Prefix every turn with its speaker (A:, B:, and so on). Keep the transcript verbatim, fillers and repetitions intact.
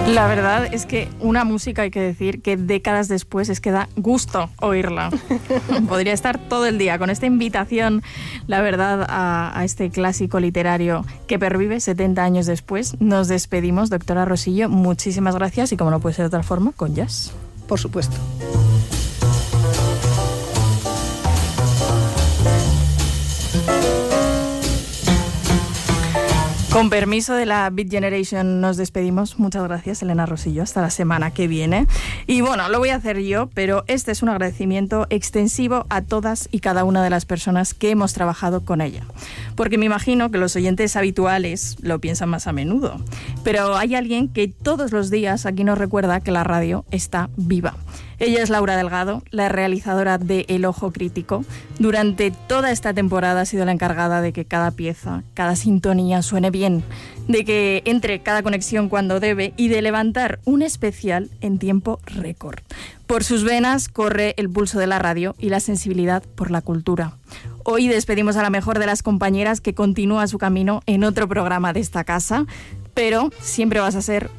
A: La verdad es que una música, hay que decir, que décadas después es que da gusto oírla. Podría estar todo el día con esta invitación, la verdad, a, a este clásico literario que pervive setenta años después. Nos despedimos, doctora Rosillo, muchísimas gracias y, como no puede ser de otra forma, con jazz.
B: Por supuesto.
A: Con permiso de la Beat Generation nos despedimos. Muchas gracias, Elena Rosillo. Hasta la semana que viene. Y bueno, lo voy a hacer yo, pero este es un agradecimiento extensivo a todas y cada una de las personas que hemos trabajado con ella. Porque me imagino que los oyentes habituales lo piensan más a menudo. Pero hay alguien que todos los días aquí nos recuerda que la radio está viva. Ella es Laura Delgado, la realizadora de El Ojo Crítico. Durante toda esta temporada ha sido la encargada de que cada pieza, cada sintonía suene bien, de que entre cada conexión cuando debe y de levantar un especial en tiempo récord. Por sus venas corre el pulso de la radio y la sensibilidad por la cultura. Hoy despedimos a la mejor de las compañeras que continúa su camino en otro programa de esta casa, pero siempre vas a ser